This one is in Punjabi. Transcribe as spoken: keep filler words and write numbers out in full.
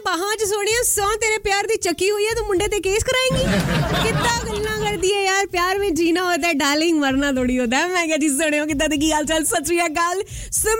ਬਾਹਾਂ 'ਚ ਸੋਹਣੀਆਂ ਸੌ ਤੇਰੇ ਪਿਆਰ ਦੀ ਚੱਕੀ ਹੋਈ ਹੈ ਤੂੰ ਮੁੰਡੇ ਤੇ ਕੇਸ ਕਰਾਏਂਗੀ ਕਿੱਦਾਂ ਗੱਲਾਂ ਕਰਦੀ ਹੈ ਯਾਰ ਪਿਆਰ ਵਿੱਚ ਜੀਣਾ ਹੋਤਾ ਹੈ डार्लिंग मरना थोड़ी होता है मैं क्या जी सुनियो कितना की हाल चाल सत श्री अकाल